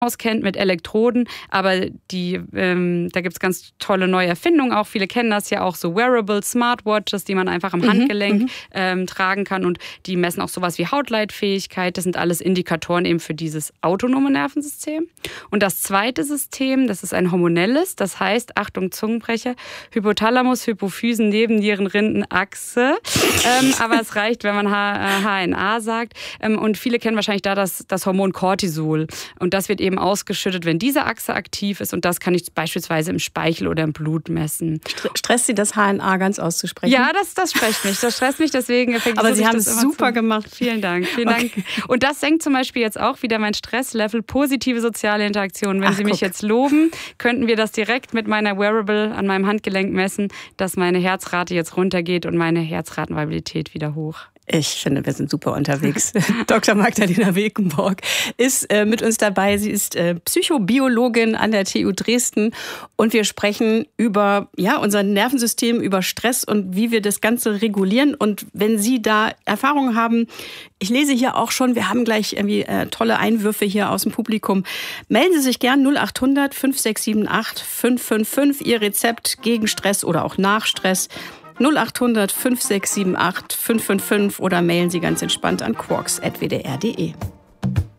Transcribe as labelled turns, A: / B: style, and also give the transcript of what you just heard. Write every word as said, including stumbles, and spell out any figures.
A: auskennt mit Elektroden, aber die, ähm, da gibt es ganz tolle neue Erfindungen auch. Viele kennen das ja auch, so Wearable Smartwatches, die man einfach am Handgelenk mhm, ähm, tragen kann und die messen auch sowas wie Hautleitfähigkeit. Das sind alles Indikatoren eben für dieses autonome Nervensystem. Und das zweite System, das ist ein hormonelles, das heißt, Achtung, Zungenbrecher, Hypothalamus, Hypophysen, Nebennieren, Rindenachse. ähm, aber es reicht, wenn man H N A sagt. Ähm, und viele kennen wahrscheinlich da das, das Hormon Cortisol. Und das wird eben ausgeschüttet, wenn diese Achse aktiv ist. Und das kann ich beispielsweise im Speichel oder im Blut messen.
B: Stresst Sie das H N A ganz auszusprechen?
A: Ja, das, das stresst mich. Das stresst mich, deswegen
B: Aber Sie haben es super zu. gemacht.
A: Vielen Dank. Vielen
B: okay.
A: Dank. Und das senkt zum Beispiel jetzt auch wieder mein Stresslevel. Positive soziale Interaktion. Wenn Ach, Sie mich guck. jetzt loben, könnten wir das direkt mit meiner Wearable an meinem Handgelenk messen, dass meine Herzrate jetzt runtergeht und meine Herzratenvariabilität wieder hoch.
B: Ich finde, wir sind super unterwegs. Doktor Magdalena Wilkenborg ist äh, mit uns dabei. Sie ist äh, Psychobiologin an der T U Dresden und wir sprechen über ja, unser Nervensystem, über Stress und wie wir das Ganze regulieren. Und wenn Sie da Erfahrungen haben, ich lese hier auch schon, wir haben gleich irgendwie äh, tolle Einwürfe hier aus dem Publikum. Melden Sie sich gern null acht hundert fünf sechs sieben acht fünf fünf fünf, Ihr Rezept gegen Stress oder auch nach Stress. null acht hundert fünf sechs sieben acht fünf fünf fünf oder mailen Sie ganz entspannt an quarks at w d r punkt d e.